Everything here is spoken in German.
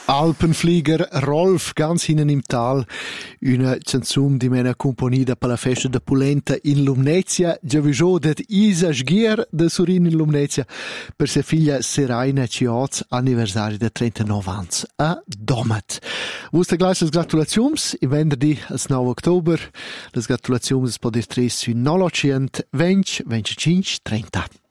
Alpenflieger Rolf ganz hinein im Tal, una canzun di mena componida per la festa de Polenta in Lumnezia, giavisò det Isa Sghier de Surin in Lumnezia per sua figlia Seraina Cioz, anniversari de 39 ans a Domat. Vuste gleich las gratulaziums, i venerdì al 9 Oktober, las gratulaziums poder tres su 920 25 30.